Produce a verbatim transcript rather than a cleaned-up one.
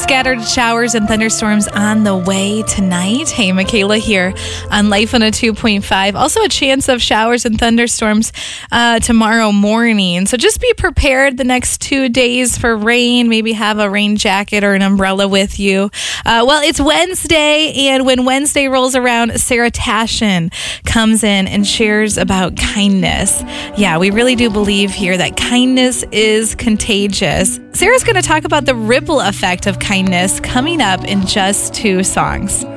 Scattered showers and thunderstorms on the way tonight. Hey, Michaela here on Life one oh two point five. Also a chance of showers and thunderstorms uh, tomorrow morning. So just be prepared the next two days for rain. Maybe have a rain jacket or an umbrella with you. Uh, well, it's Wednesday, and when Wednesday rolls around, Sarah Tashin comes in and shares about kindness. Yeah, we really do believe here that kindness is contagious. Sarah's going to talk about the ripple effect of kindness coming up in just two songs.